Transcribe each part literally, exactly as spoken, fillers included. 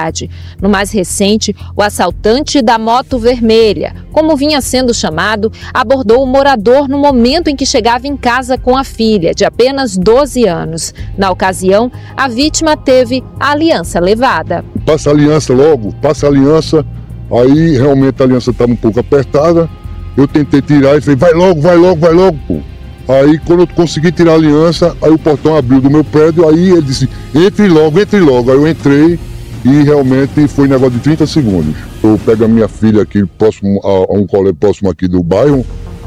cidade. No mais recente, o assaltante da moto vermelha, como vinha sendo chamado, abordou o morador no momento em que chegava em casa com a filha, de apenas doze anos. Na ocasião, a vítima teve a aliança levada. Passa a aliança logo, passa a aliança, aí realmente a aliança estava um pouco apertada, eu tentei tirar e falei, vai logo, vai logo, vai logo, pô. Aí quando eu consegui tirar a aliança, aí o portão abriu do meu prédio, aí ele disse, entre logo, entre logo. Aí eu entrei e realmente foi um negócio de trinta segundos. Eu pego a minha filha aqui próximo a, a um colégio próximo aqui do bairro,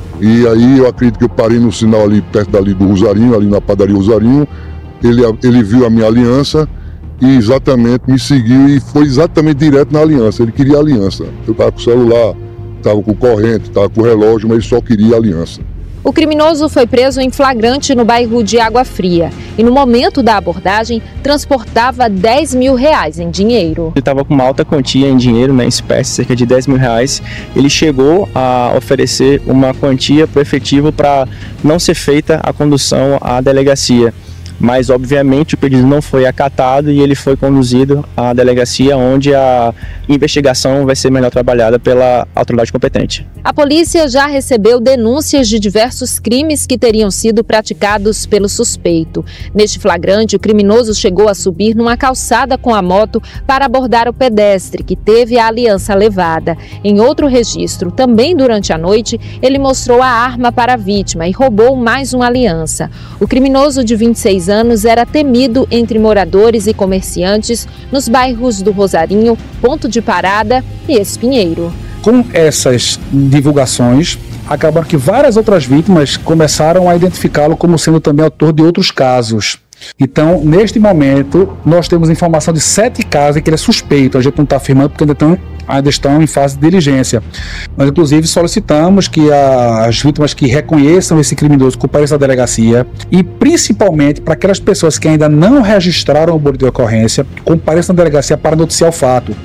e aí eu acredito que eu parei no sinal ali perto dali do Rosarinho, ali na padaria Rosarinho, ele, ele viu a minha aliança e exatamente me seguiu e foi exatamente direto na aliança, ele queria a aliança. Eu estava com o celular, estava com corrente, estava com o relógio, mas ele só queria a aliança. O criminoso foi preso em flagrante no bairro de Água Fria e, no momento da abordagem, transportava dez mil reais em dinheiro. Ele estava com uma alta quantia em dinheiro, né, em espécie, cerca de dez mil reais. Ele chegou a oferecer uma quantia para o efetivo para não ser feita a condução à delegacia. Mas, obviamente, o pedido não foi acatado e ele foi conduzido à delegacia, onde a investigação vai ser melhor trabalhada pela autoridade competente. A polícia já recebeu denúncias de diversos crimes que teriam sido praticados pelo suspeito. Neste flagrante, o criminoso chegou a subir numa calçada com a moto para abordar o pedestre, que teve a aliança levada. Em outro registro, também durante a noite, ele mostrou a arma para a vítima e roubou mais uma aliança. O criminoso de vinte e seis anos era temido entre moradores e comerciantes nos bairros do Rosarinho, Ponto de Parada e Espinheiro. Com essas divulgações, acabaram que várias outras vítimas começaram a identificá-lo como sendo também autor de outros casos. Então, neste momento, nós temos informação de sete casos em que ele é suspeito. A gente não está afirmando porque ainda estão, ainda estão em fase de diligência. Nós, inclusive, solicitamos que a, as vítimas que reconheçam esse criminoso compareçam à delegacia e, principalmente, para aquelas pessoas que ainda não registraram o boletim de ocorrência, compareçam à delegacia para noticiar o fato.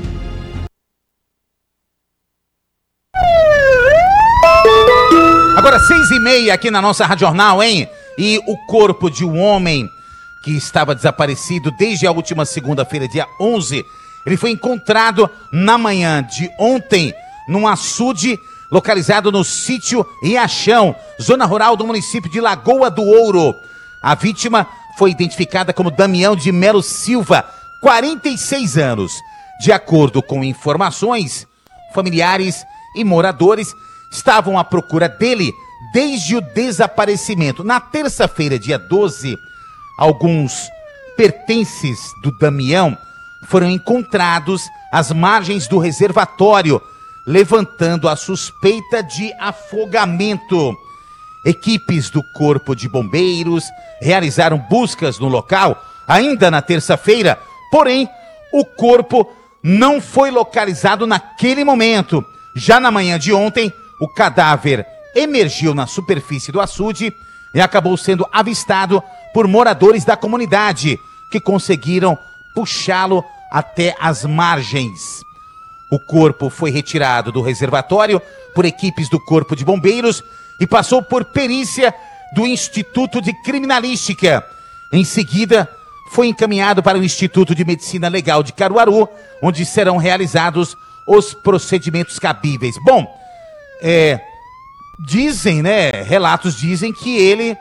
Agora, seis e meia aqui na nossa Rádio Jornal, hein? E o corpo de um homem que estava desaparecido desde a última segunda-feira, dia onze, ele foi encontrado na manhã de ontem num açude localizado no sítio Riachão, zona rural do município de Lagoa do Ouro. A vítima foi identificada como Damião de Melo Silva, quarenta e seis anos. De acordo com informações, familiares e moradores estavam à procura dele desde o desaparecimento. Na terça-feira, dia doze, alguns pertences do Damião foram encontrados às margens do reservatório, levantando a suspeita de afogamento. Equipes do Corpo de Bombeiros realizaram buscas no local ainda na terça-feira, porém, o corpo não foi localizado naquele momento. Já na manhã de ontem, o cadáver emergiu na superfície do açude e acabou sendo avistado por moradores da comunidade, que conseguiram puxá-lo até as margens. O corpo foi retirado do reservatório por equipes do Corpo de Bombeiros e passou por perícia do Instituto de Criminalística. Em seguida, foi encaminhado para o Instituto de Medicina Legal de Caruaru, onde serão realizados os procedimentos cabíveis. Bom, é, dizem, né, relatos dizem que ele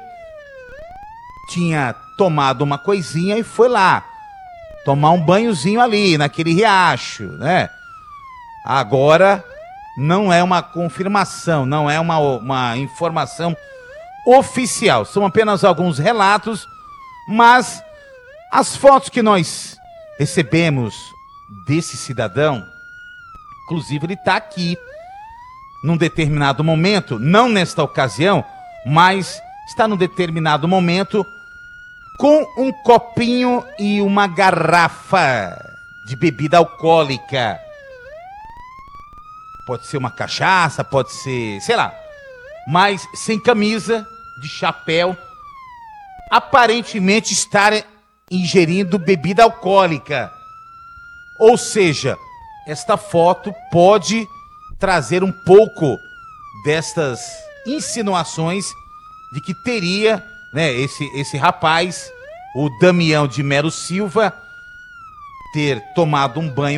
tinha tomado uma coisinha e foi lá tomar um banhozinho ali, naquele riacho, né? Agora, não é uma confirmação, não é uma, uma informação oficial, são apenas alguns relatos, mas as fotos que nós recebemos desse cidadão, inclusive ele está aqui, num determinado momento, não nesta ocasião, mas está num determinado momento com um copinho e uma garrafa de bebida alcoólica. Pode ser uma cachaça, pode ser, sei lá, mas sem camisa, de chapéu, aparentemente estar ingerindo bebida alcoólica. Ou seja, esta foto pode trazer um pouco destas insinuações de que teria, né, esse, esse rapaz, o Damião de Melo Silva, ter tomado um banho